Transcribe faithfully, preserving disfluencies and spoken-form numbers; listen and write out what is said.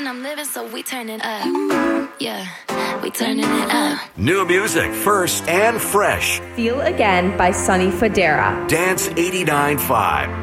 I'm living, so we turn it up. Yeah, we turning it up. New music first and fresh. Feel Again by Sonny Fodera. Dance eighty-nine point five.